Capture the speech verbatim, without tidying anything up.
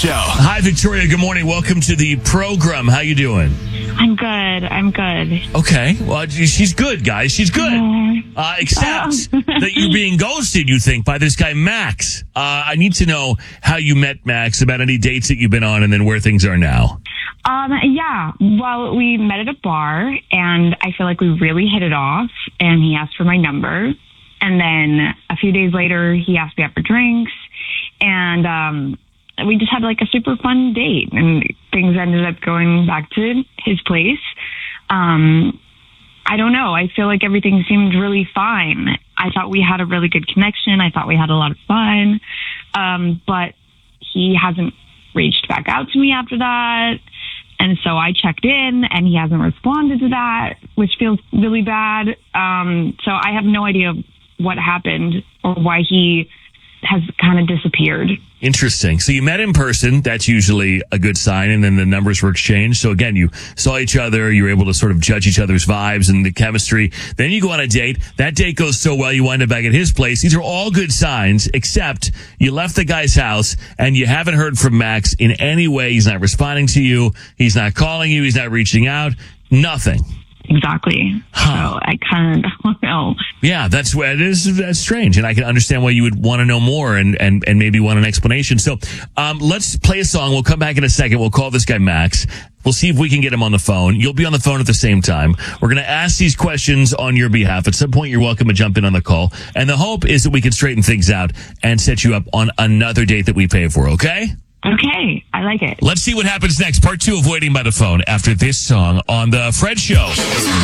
Show. Hi, Victoria. Good morning. Welcome to the program. How you doing? I'm good. I'm good. Okay. Well, she's good, guys. She's good. Uh, except that you're being ghosted, you think, by this guy, Max. Uh, I need to know how you met Max, about any dates that you've been on, and then where things are now. Um, yeah. Well, we met at a bar, and I feel like we really hit it off, and he asked for my number. And then a few days later, he asked me out for drinks, and um, we just had like a super fun date, and things ended up going back to his place. Um, I don't know. I feel like everything seemed really fine. I thought we had a really good connection. I thought we had a lot of fun. Um, but he hasn't reached back out to me after that. And so I checked in, and he hasn't responded to that, which feels really bad. Um, so I have no idea what happened or why he has kind of disappeared. Interesting. So you met in person. That's usually a good sign. And then the numbers were exchanged. So again, you saw each other. You were able to sort of judge each other's vibes and the chemistry. Then you go on a date. That date goes so well, you wind up back at his place. These are all good signs, except you left the guy's house and you haven't heard from Max in any way. He's not responding to you. He's not calling you. He's not reaching out. Nothing. Exactly. Huh. So I kind of don't know. Yeah, that's what it is. That's strange, and I can understand why you would want to know more and and and maybe want an explanation. So, um, let's play a song. We'll come back in a second. We'll call this guy Max. We'll see if we can get him on the phone. You'll be on the phone at the same time. We're going to ask these questions on your behalf. At some point, you're welcome to jump in on the call. And the hope is that we can straighten things out and set you up on another date that we pay for. Okay? Okay, I like it. Let's see what happens next. Part two of Waiting by the Phone after this song on The Fred Show.